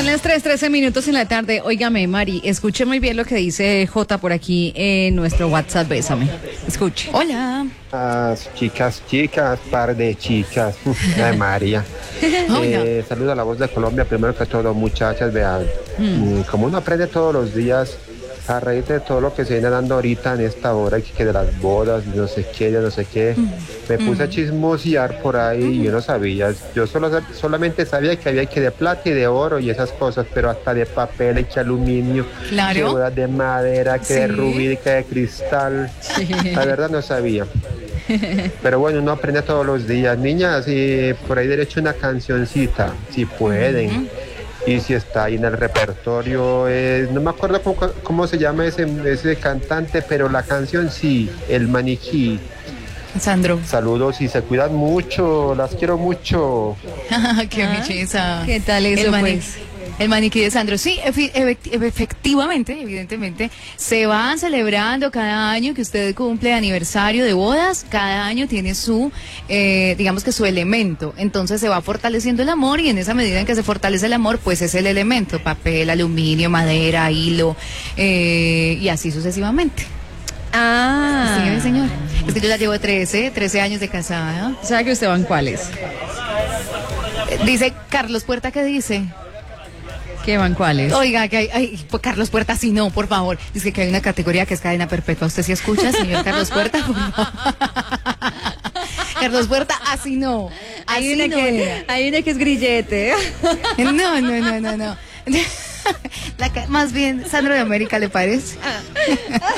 Son las 3:13 en la tarde. Óigame, Mari, escuche muy bien lo que dice Jota por aquí en nuestro WhatsApp. Bésame. Escuche. Hola. Chicas, par de chicas. Ay, María. Saludo a la voz de Colombia. Primero que todo, muchachas, vean, como uno aprende todos los días a raíz de todo lo que se viene dando ahorita en esta hora, que de las bodas, no sé qué, ya no sé qué, me puse a chismosear por ahí y yo no sabía. Yo solamente sabía que había que de plata y de oro y esas cosas, pero hasta de papel y que aluminio, Claro. que bodas de madera, que de Sí. rubí, que de cristal. La verdad no sabía. Pero bueno, uno aprende todos los días. Niñas, y por ahí derecho una cancioncita, si pueden. Y si está ahí en el repertorio, no me acuerdo cómo se llama ese cantante, pero la canción sí, El Maniquí. Sandro. Saludos y se cuidan mucho, las quiero mucho. Qué belleza. ¿Qué tal eso, pues? El maniquí de Sandro. Sí, efectivamente, evidentemente, se van celebrando cada año que usted cumple aniversario de bodas, cada año tiene su, digamos que su elemento. Entonces se va fortaleciendo el amor y en esa medida en que se fortalece el amor, pues es el elemento, papel, aluminio, madera, hilo, y así sucesivamente. Sí, señor. Es que yo ya llevo 13 años de casada. ¿Sabe que usted va en cuáles? Dice Carlos Puerta, ¿qué dice? ¿Qué van cuáles? Oiga, que pues Carlos Puerta, sí, no, por favor. Dice que hay una categoría que es cadena perpetua. ¿Usted sí escucha, señor Carlos Puerta? Carlos Puerta, así no. Hay una que es grillete. No. Más bien, Sandro de América, ¿le parece?